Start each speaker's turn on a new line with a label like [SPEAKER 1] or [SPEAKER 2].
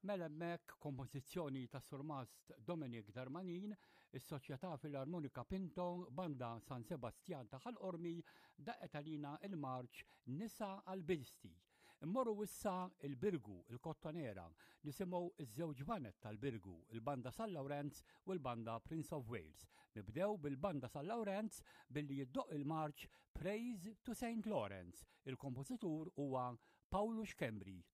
[SPEAKER 1] Mela hemmhekk kompożizzjoni ta' Surmast Dominic Darmanin, is-Soċjetà Filarmonika Pinto, Banda San Sebastjan ta' Ħalqormi daqqet għalina il-marċ Nisa għall-Bisti. Immorru issa il-Birgu, il-Kottonera, nisimgħu iż-żewġ banet tal-Birgu, il-Banda San Lawrence u l-Banda Prince of Wales. Nibdew bil-Banda San Lawrence billi jiddoq il-marċ Praise to St. Lawrence. Il-kompożitur huwa Paulus Kembri.